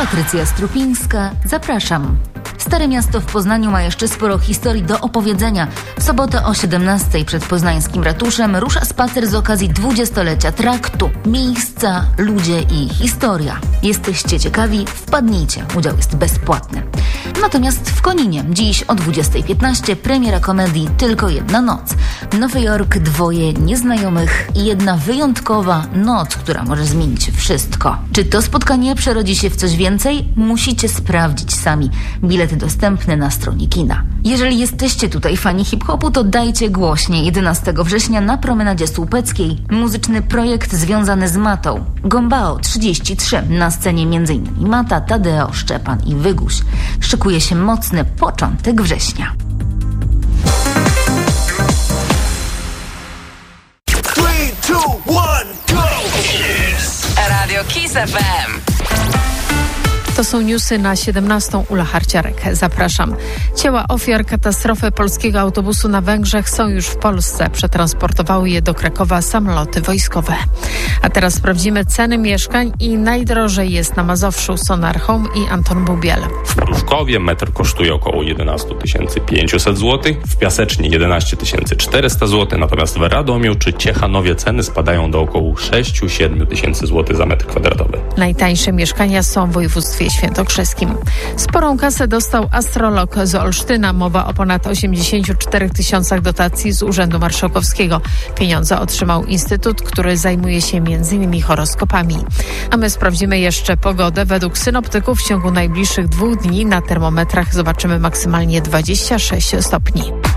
Patrycja Strupińska, zapraszam. Stare Miasto w Poznaniu ma jeszcze sporo historii do opowiedzenia. W sobotę o 17:00 przed poznańskim ratuszem rusza spacer z okazji 20-lecia traktu. Miejsca, ludzie i historia. Jesteście ciekawi? Wpadnijcie. Udział jest bezpłatny. Natomiast w Koninie dziś o 20:15 premiera komedii Tylko jedna noc. Nowy Jork, dwoje nieznajomych i jedna wyjątkowa noc, która może zmienić wszystko. Czy to spotkanie przerodzi się w coś więcej? Musicie sprawdzić sami. Bilety dostępne na stronie kina. Jeżeli jesteście tutaj fani hip-hopu, to dajcie głośniej. 11 września na Promenadzie Słupeckiej muzyczny projekt związany z Matą. Gombao 33. Na scenie m.in. Mata, Tadeo, Szczepan i Wyguś. Szykuje się mocny początek września. 3, 2, 1, go! Radio Kiss FM. To są newsy na 17:00. Ula Harciarek. Zapraszam. Ciała ofiar katastrofy polskiego autobusu na Węgrzech są już w Polsce. Przetransportowały je do Krakowa samoloty wojskowe. A teraz sprawdzimy ceny mieszkań i najdrożej jest na Mazowszu. Sonar Home i Anton Bubiel. W Pruszkowie metr kosztuje około 11 500 zł, w Piasecznie 11 400 zł, natomiast w Radomiu czy Ciechanowie ceny spadają do około 6-7 tysięcy zł za metr kwadratowy. Najtańsze mieszkania są w województwie świętokrzyskim. Sporą kasę dostał astrolog z Olsztyna. Mowa o ponad 84 tysiącach dotacji z Urzędu Marszałkowskiego. Pieniądze otrzymał instytut, który zajmuje się m.in. horoskopami. A my sprawdzimy jeszcze pogodę. Według synoptyków w ciągu najbliższych 2 dni na termometrach zobaczymy maksymalnie 26 stopni.